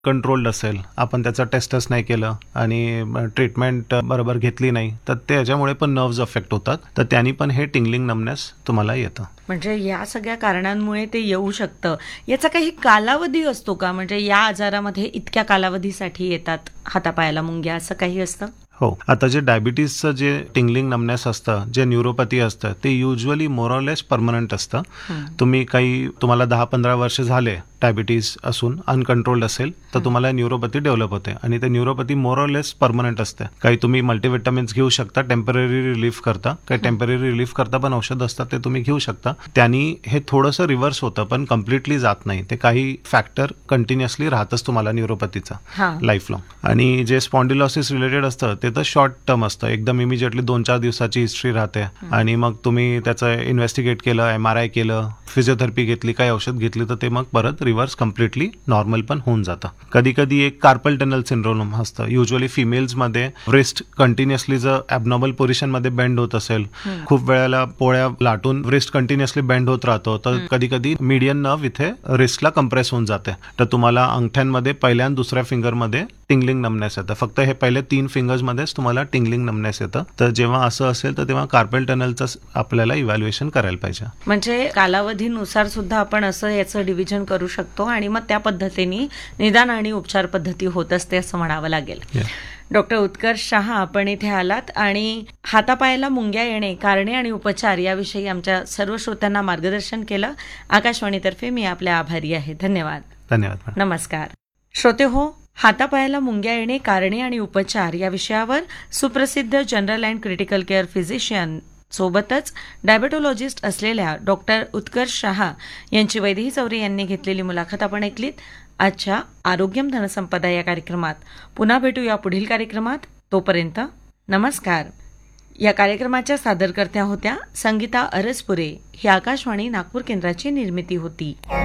Controlled असेल, आपण त्याचं टेस्टच नाही केलं आणि ट्रीटमेंट बरोबर घेतली नाही, तर त्याच्यामुळे पण नर्व्स अफेक्ट होतात. तर त्यांनी पण हे टिंगलिंग नमनेस तुम्हाला येतं. म्हणजे या सगळ्या कारणांमुळे ते येऊ शकतं. याचा काही कालावधी असतो का? म्हणजे या आजारामध्ये इतक्या कालावधीसाठी येतात हातापायाला मुंग्या, असं काही असतं? हो, आता जे डायबिटीजचं जे टिंगलिंग नमनेस असतं, जे न्यूरोपॅथी असतं, ते युजली मोरलेस परमनंट असतं. तुम्हाला 10-15 वर्ष झाले डायबिटीज असून अनकंट्रोल्ड असेल, तर तुम्हाला न्यूरोपॅथी डेव्हलप होते आणि ते न्यूरोपॅथी मोरलेस परमनंट असते. काही तुम्ही मल्टीव्हिटॅमिन्स घेऊ शकता, टेम्पररी रिलीफ करता, काही टेम्पररी रिलीफ करता पण औषध असतात, ते तुम्ही घेऊ शकता. त्यांनी हे थोडंसं रिव्हर्स होतं, पण कम्प्लिटली जात नाही. ते काही फॅक्टर कंटिन्युअसली राहतच तुम्हाला न्यूरोपॅथीचा लाईफ लॉंग. आणि जे स्पॉन्डिलॉसिस रिलेटेड असतं ते तर शॉर्ट टर्म असतं, एकदम इमिजिएटली 2-4 दिवसाची हिस्ट्री राहते आणि मग तुम्ही त्याचं इन्व्हेस्टिगेट केलं, MRI केलं, फिजिओथेरपी घेतली, काही औषध घेतली, तर ते मग परत रिव्हर्स कम्प्लिटली नॉर्मल पण होऊन जातं. कधी कधी एक कार्पल टनल सिंड्रोम असतं, युजली फिमेल्समध्ये ब्रेस्ट कंटिन्युअसली जर ॲबनॉर्मल पोझिशनमध्ये बेंड होत असेल, खूप वेळेला पोळ्या लाटून ब्रेस्ट कंटिन्युअसली बेंड होत राहतो, तर कधी कधी मीडियन नर्व इथे रिस्टला कंप्रेस होऊन जाते, तर तुम्हाला अंगठ्यांमध्ये पहिल्या आणि दुसऱ्या फिंगरमध्ये टिंगलिंग नमनेस येतं. फक्त हे पहिले 3 फिंगर्समध्येच तुम्हाला टिंगलिंग नमनेस येतं. तर जेव्हा असं असेल तर तेव्हा कार्पल टनलचं आपल्याला इव्हॅल्युएशन करायला पाहिजे. म्हणजे कालावधीनुसार सुद्धा आपण असं याचं डिव्हिजन करू शकतो आणि मग त्या पद्धतीने निदान आणि उपचार पद्धती होत असते असं म्हणावं लागेल. डॉक्टर उत्कर्ष शहा, आपण इथे आलात आणि हातापायाला मुंग्या येणे, कारणे आणि उपचार याविषयी आमच्या सर्व श्रोत्यांना मार्गदर्शन केलं. आकाशवाणीतर्फे मी आपल्या आभारी आहे. धन्यवाद. धन्यवाद. नमस्कार. श्रोते हो, हातापायाला मुंग्या येणे, कारणे आणि उपचार या विषयावर सुप्रसिद्ध general and critical care physician सोबतच डायबेटोलॉजिस्ट असलेल्या डॉक्टर उत्कर्ष शहा यांची वैदेही चौरे यांनी घेतलेली मुलाखत आपण ऐकलीत. आजच्या आरोग्यम धनसंपदा या कार्यक्रमात पुन्हा भेटूया पुढील कार्यक्रमात. तोपर्यंत नमस्कार. या कार्यक्रमाच्या सादरकर्त्या होत्या संगीता अरसपुरे. ही आकाशवाणी नागपूर केंद्राची निर्मिती होती.